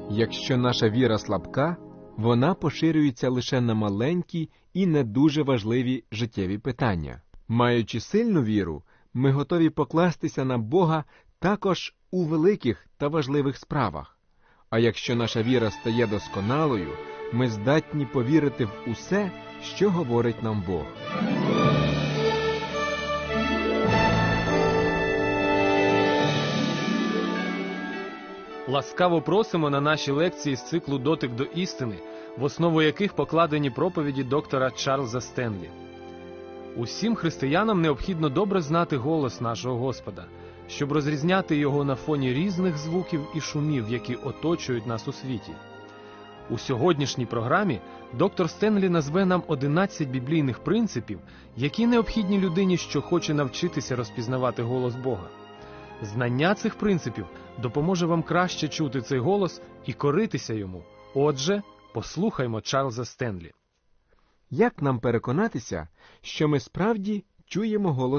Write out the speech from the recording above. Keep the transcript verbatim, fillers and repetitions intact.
Якщо наша віра слабка, вона поширюється лише на маленькі і не дуже важливі життєві питання. Маючи сильну віру, ми готові покластися на Бога також у великих та важливих справах. А якщо наша віра стає досконалою, ми здатні повірити в усе, що говорить нам Бог. Ласкаво просимо на наші лекції з циклу «Дотик до істини», в основу яких покладені проповіді доктора Чарльза Стенлі. Усім християнам необхідно добре знати голос нашого Господа, щоб розрізняти його на фоні різних звуків і шумів, які оточують нас у світі. У сьогоднішній програмі доктор Стенлі назве нам одинадцять біблійних принципів, які необхідні людині, що хоче навчитися розпізнавати голос Бога. Знання цих принципів допоможе вам краще чути цей голос і коритися йому. Отже, послухаймо Чарльза Стенлі. Як нам переконатися, що ми справді чуємо голос